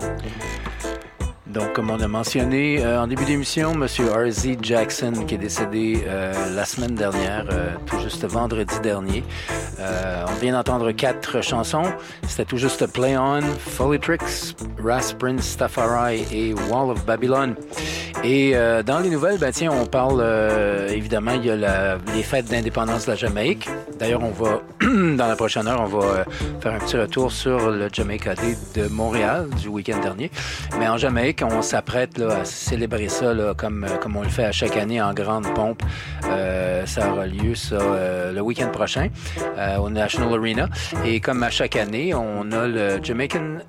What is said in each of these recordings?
Donc, comme on a mentionné en début d'émission, M. R.Z. Jackson, qui est décédé la semaine dernière, tout juste vendredi dernier. On vient d'entendre 4 chansons. C'était tout juste Play On, Folly Tricks, Ras Prince, Stafari et Wall of Babylon. Et dans les nouvelles, ben tiens, on parle évidemment, il y a les fêtes d'indépendance de la Jamaïque. D'ailleurs, on va, dans la prochaine heure, on va faire un petit retour sur le Jamaica Day de Montréal du week-end dernier. Mais en Jamaïque, on s'apprête là, à célébrer ça là, comme on le fait à chaque année en grande pompe. Ça aura lieu ça, le week-end prochain au National Arena. Et comme à chaque année, on a le Jamaican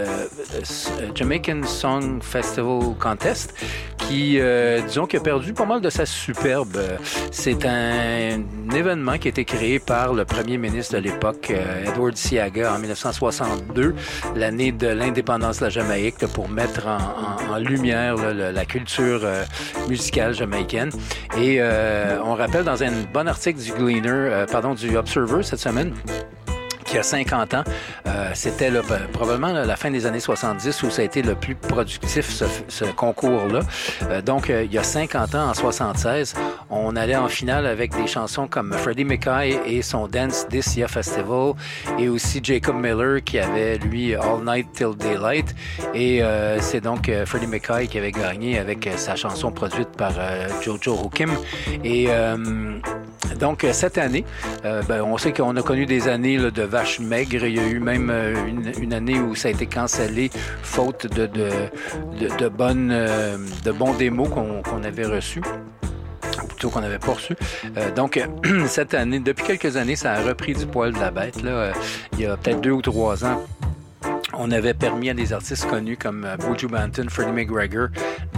Song Festival Contest qui, disons, qui a perdu pas mal de sa superbe. C'est un événement qui a été créé par le premier ministre de l'époque, Edward Seaga, en 1962, l'année de l'indépendance de la Jamaïque, là, pour mettre en lumière là, la culture musicale jamaïcaine. Et on rappelle dans un bon article du du Observer cette semaine, qui a 50 ans. C'était là, probablement là, la fin des années 70 où ça a été le plus productif, ce concours-là. Donc, il y a 50 ans, en 76, on allait en finale avec des chansons comme Freddie McKay et son Dance This Ya Festival, et aussi Jacob Miller qui avait, lui, All Night Till Daylight. Et c'est donc Freddie McKay qui avait gagné avec sa chanson produite par Jojo Hukim. Et donc, cette année, on sait qu'on a connu des années là, de vaches maigres. Il y a eu même une année où ça a été cancellé faute de bons démos qu'on avait reçus. Ou plutôt qu'on n'avait pas reçu. Donc, cette année, depuis quelques années, ça a repris du poil de la bête. Là. Il y a peut-être 2 ou 3 ans, on avait permis à des artistes connus comme Buju Banton, Freddie McGregor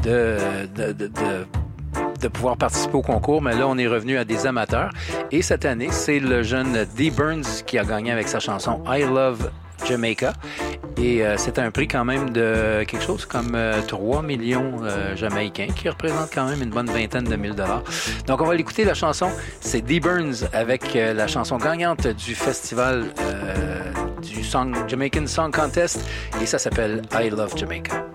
de pouvoir participer au concours, mais là, on est revenu à des amateurs. Et cette année, c'est le jeune Dee Burns qui a gagné avec sa chanson I Love Jamaica. Et c'est un prix quand même de quelque chose comme 3 millions jamaïcains, qui représente quand même une bonne vingtaine de $1000. Donc, on va l'écouter, la chanson. C'est Dee Burns avec la chanson gagnante du festival du Jamaican Song Contest. Et ça s'appelle I Love Jamaica.